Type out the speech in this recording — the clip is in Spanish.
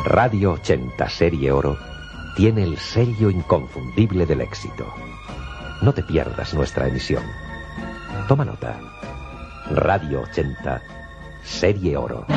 Radio 80 Serie Oro tiene el sello inconfundible del éxito. No te pierdas nuestra emisión. Toma nota. Radio 80 Serie Oro.